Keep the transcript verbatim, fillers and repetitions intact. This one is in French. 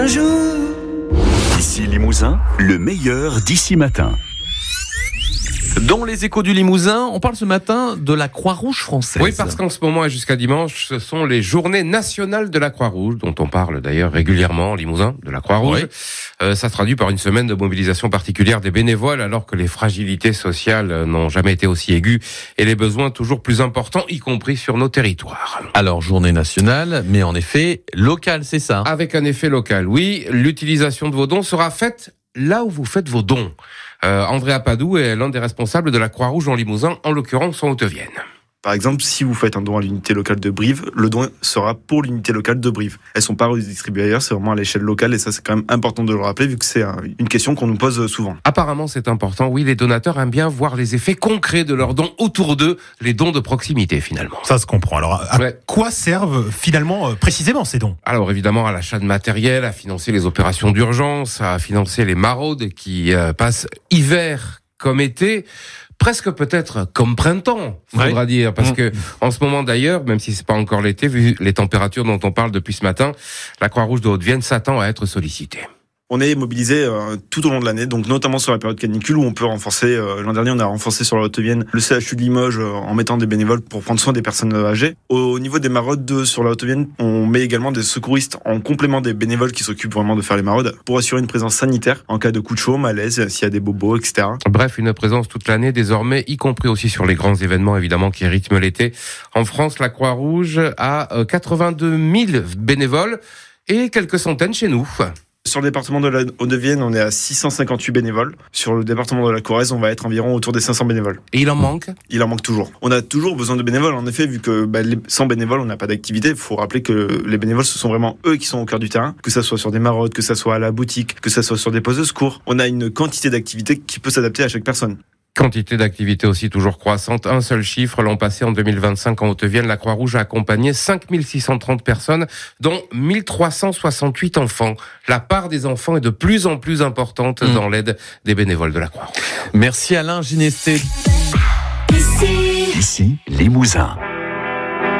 Ici Limousin, le meilleur d'ici matin. Dans les échos du Limousin, on parle ce matin de la Croix-Rouge française. Oui, parce qu'en ce moment et jusqu'à dimanche, ce sont les journées nationales de la Croix-Rouge, dont on parle d'ailleurs régulièrement en Limousin, de la Croix-Rouge. Oui. Euh, ça se traduit par une semaine de mobilisation particulière des bénévoles, alors que les fragilités sociales n'ont jamais été aussi aiguës et les besoins toujours plus importants, y compris sur nos territoires. Alors, journée nationale, mais en effet locale, c'est ça. Avec un effet local, oui. L'utilisation de vos dons sera faite là où vous faites vos dons. Euh, Andrea Padou est l'un des responsables de la Croix-Rouge en Limousin, en l'occurrence en Haute-Vienne. Par exemple, si vous faites un don à l'unité locale de Brive, le don sera pour l'unité locale de Brive. Elles sont pas redistribuées ailleurs, c'est vraiment à l'échelle locale et ça c'est quand même important de le rappeler vu que c'est une question qu'on nous pose souvent. Apparemment c'est important, oui, les donateurs aiment bien voir les effets concrets de leurs dons autour d'eux, les dons de proximité finalement. Ça se comprend. Alors à ouais. quoi servent finalement euh, précisément ces dons ? Alors évidemment à l'achat de matériel, à financer les opérations d'urgence, à financer les maraudes qui euh, passent hiver comme été. Presque peut-être comme printemps, faudra ouais. dire, parce mmh. que en ce moment d'ailleurs, même si c'est pas encore l'été, vu les températures dont on parle depuis ce matin, la Croix-Rouge de Haute-Vienne s'attend à être sollicitée. On est mobilisé euh, tout au long de l'année, donc notamment sur la période canicule où on peut renforcer. Euh, l'an dernier, on a renforcé sur la Haute-Vienne le C H U de Limoges euh, en mettant des bénévoles pour prendre soin des personnes âgées. Au, au niveau des maraudes de, sur la Haute-Vienne, on met également des secouristes en complément des bénévoles qui s'occupent vraiment de faire les maraudes pour assurer une présence sanitaire en cas de coup de chaud, malaise, s'il y a des bobos, et cetera. Bref, une présence toute l'année désormais, y compris aussi sur les grands événements évidemment qui rythment l'été. En France, la Croix-Rouge a quatre-vingt-deux mille bénévoles et quelques centaines chez nous. Sur le département de la Haute-Vienne, on est à six cent cinquante-huit bénévoles. Sur le département de la Corrèze, on va être environ autour des cinq cents bénévoles. Et il en manque ? Il en manque toujours. On a toujours besoin de bénévoles, en effet, vu que bah, les, sans bénévoles, on n'a pas d'activité. Il faut rappeler que les bénévoles, ce sont vraiment eux qui sont au cœur du terrain, que ça soit sur des maraudes, que ça soit à la boutique, que ça soit sur des postes de secours. On a une quantité d'activités qui peut s'adapter à chaque personne. Quantité d'activités aussi toujours croissante. Un seul chiffre, l'an passé, en deux mille vingt-cinq, en Haute-Vienne, la Croix-Rouge a accompagné cinq mille six cent trente personnes, dont mille trois cent soixante-huit enfants. La part des enfants est de plus en plus importante mmh. dans l'aide des bénévoles de la Croix-Rouge. Merci Alain Ginesté. Ici, Limousin.